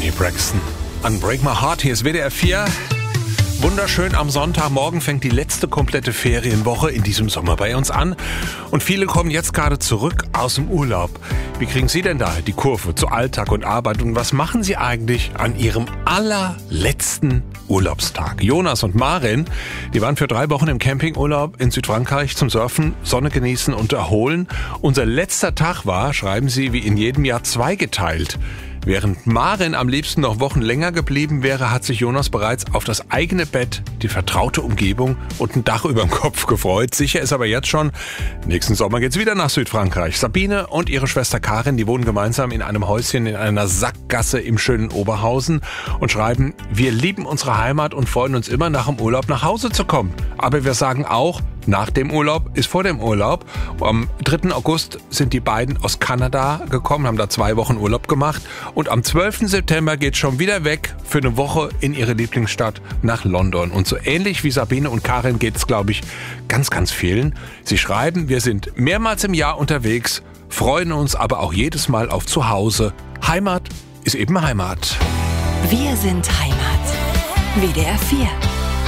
Toni Braxton. Unbreak My Heart, hier ist WDR 4. Wunderschön am Sonntagmorgen fängt die letzte komplette Ferienwoche in diesem Sommer bei uns an. Und viele kommen jetzt gerade zurück aus dem Urlaub. Wie kriegen Sie denn da die Kurve zu Alltag und Arbeit? Und was machen Sie eigentlich an Ihrem allerletzten Urlaubstag? Jonas und Maren, die waren für 3 Wochen im Campingurlaub in Südfrankreich zum Surfen, Sonne genießen und erholen. Unser letzter Tag war, schreiben Sie, wie in jedem Jahr zweigeteilt. Während Maren am liebsten noch Wochen länger geblieben wäre, hat sich Jonas bereits auf das eigene Bett, die vertraute Umgebung und ein Dach über dem Kopf gefreut. Sicher ist aber jetzt schon, nächsten Sommer geht's wieder nach Südfrankreich. Sabine und ihre Schwester Karin, die wohnen gemeinsam in einem Häuschen in einer Sackgasse im schönen Oberhausen und schreiben, wir lieben unsere Heimat und freuen uns immer nach dem Urlaub nach Hause zu kommen. Aber wir sagen auch, nach dem Urlaub ist vor dem Urlaub. Am 3. August sind die beiden aus Kanada gekommen, haben da 2 Wochen Urlaub gemacht. Und am 12. September geht schon wieder weg für eine Woche in ihre Lieblingsstadt nach London. Und so ähnlich wie Sabine und Karin geht es, glaube ich, ganz, ganz vielen. Sie schreiben, wir sind mehrmals im Jahr unterwegs, freuen uns aber auch jedes Mal auf Zuhause. Heimat ist eben Heimat. Wir sind Heimat. WDR 4.